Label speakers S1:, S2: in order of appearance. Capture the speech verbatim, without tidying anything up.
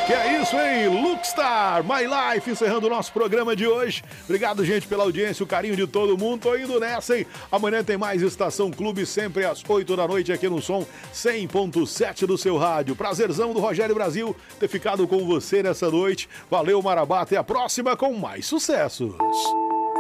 S1: Que é isso, hein? Lookstar, My Life, encerrando o nosso programa de hoje. Obrigado, gente, pela audiência, o carinho de todo mundo. Tô indo nessa, hein? Amanhã tem mais Estação Clube, sempre às oito da noite aqui no Som cem ponto sete do seu rádio. Prazerzão do Rogério Brasil ter ficado com você nessa noite. Valeu, Marabá. Até a próxima com mais sucessos.